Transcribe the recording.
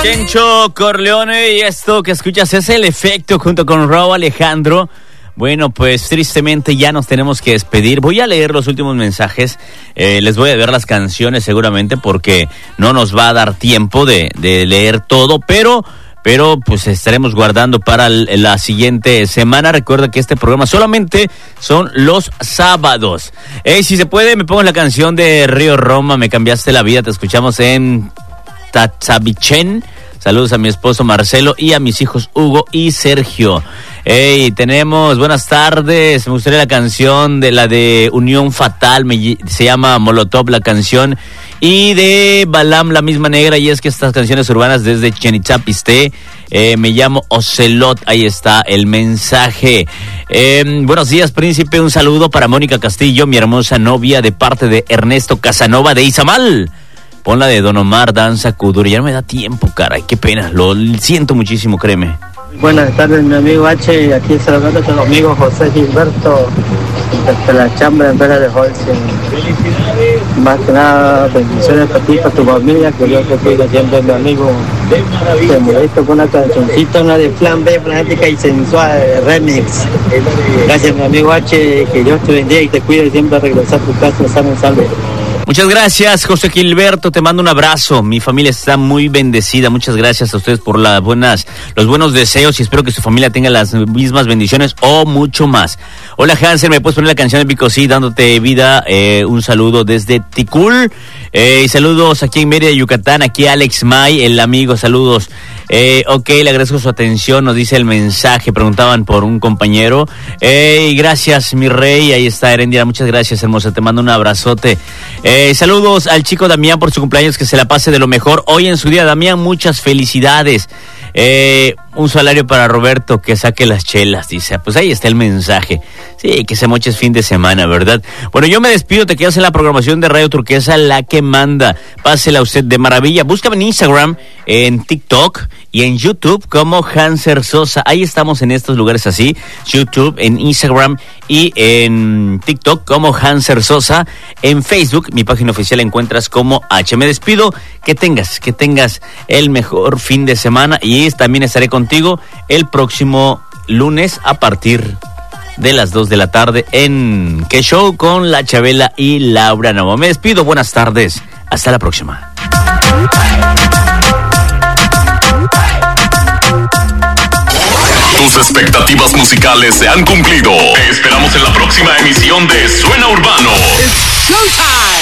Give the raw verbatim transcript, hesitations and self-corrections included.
Chencho Corleone, y esto que escuchas es El Efecto junto con Rauw Alejandro. Bueno, pues tristemente ya nos tenemos que despedir. Voy a leer los últimos mensajes, eh, les voy a ver las canciones seguramente porque no nos va a dar tiempo de, de leer todo, pero... Pero pues estaremos guardando para la siguiente semana. Recuerda que este programa solamente son los sábados. Hey, si se puede, me pongo la canción de Río Roma, Me Cambiaste la Vida. Te escuchamos en Tatzabichén. Saludos a mi esposo Marcelo y a mis hijos Hugo y Sergio. Hey, tenemos buenas tardes. Me gustaría la canción de la de Unión Fatal. Me, se llama Molotov la canción. Y de Balam, La Misma Negra, y es que estas canciones urbanas desde Chenichapiste, eh, me llamo Ocelot, ahí está el mensaje. Eh, buenos días, príncipe, un saludo para Mónica Castillo, mi hermosa novia, de parte de Ernesto Casanova de Izamal. Pon la de Don Omar, Danza Kuduro, ya no me da tiempo, caray, qué pena, lo siento muchísimo, créeme. Buenas tardes, mi amigo H, aquí saludando con mi amigo José Gilberto, desde la chambra en Vera de Holcim. Más que nada, bendiciones para ti, para tu familia, que Dios te cuida siempre, mi amigo. Te molesto con una cancioncita, una de Plan B, Planética y Sensual, remix. Gracias, mi amigo H, que Dios te bendiga y te cuide siempre a regresar a tu casa sano y salvo. Muchas gracias, José Gilberto, te mando un abrazo. Mi familia está muy bendecida. Muchas gracias a ustedes por las buenas, los buenos deseos y espero que su familia tenga las mismas bendiciones o mucho más. Hola, Hansen, ¿me puedes poner la canción de Bicosí, Dándote Vida? Eh, un saludo desde Ticul. Eh, y saludos aquí en Mérida, Yucatán, aquí Alex May, el amigo, saludos. Eh, ok, le agradezco su atención, nos dice el mensaje, preguntaban por un compañero. Eh, gracias, mi rey, ahí está Erendira, muchas gracias, hermosa, te mando un abrazote. Eh, saludos al chico Damián por su cumpleaños, que se la pase de lo mejor hoy en su día. Damián, muchas felicidades. Eh, un salario para Roberto, que saque las chelas, dice. Pues ahí está el mensaje. Sí, que se moche es fin de semana, ¿verdad? Bueno, yo me despido, te quedas en la programación de Radio Turquesa, la que manda. Pásela usted de maravilla. Búscame en Instagram, en TikTok y en YouTube como Hanser Sosa. Ahí estamos en estos lugares así. YouTube, en Instagram y en TikTok como Hanser Sosa. En Facebook, mi página oficial, encuentras como H. Me despido, que tengas, que tengas el mejor fin de semana y también estaré contigo el próximo lunes a partir de las dos de la tarde en Que Show con La Chabela y Laura Novo. Me despido, buenas tardes, hasta la próxima. Tus expectativas musicales se han cumplido. Te esperamos en la próxima emisión de Suena Urbano. It's showtime.